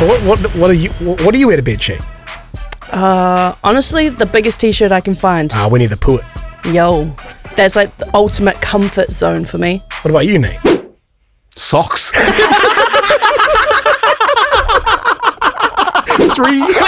What do you wear to bed, Chi? Honestly, the biggest t-shirt I can find. Winnie the Pooh. Yo, that's like the ultimate comfort zone for me. What about you, Nate? Socks. 3